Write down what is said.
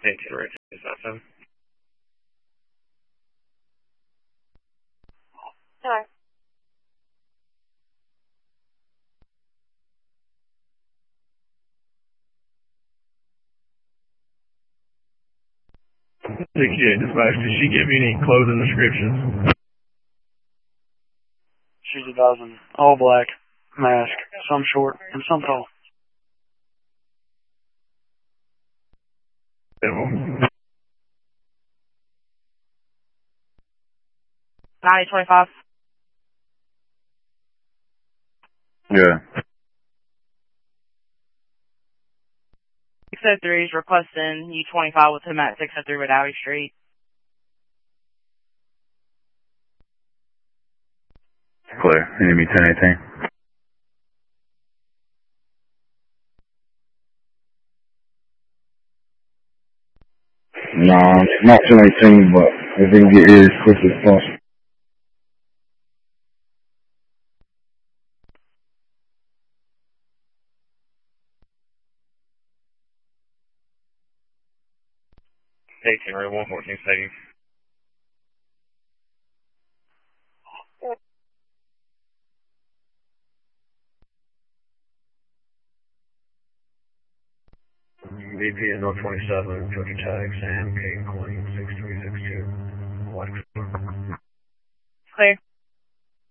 18 right, is that 7? Hi. Dispatch, did she give you any clothing descriptions? She's a dozen. All black. Mask. Some short and some tall. 9025. Yeah. 603 is requesting U25 with him at 603 Badawi Street. Clear. Enemy 1018. Nah, not 1018, but if we can get here as quickly as possible. Right, 114 taking. VP is North 27, Georgia Tag, Sam, King, Queen, 6362. Clear.